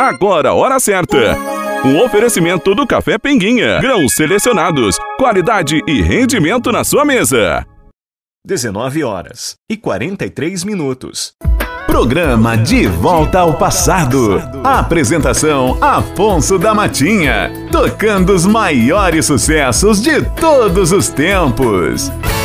agora a hora certa. Um oferecimento do Café Pinguinha. Grãos selecionados, qualidade e rendimento na sua mesa. 19h43. Programa De Volta ao Passado. Apresentação Afonso da Matinha. Tocando os maiores sucessos de todos os tempos.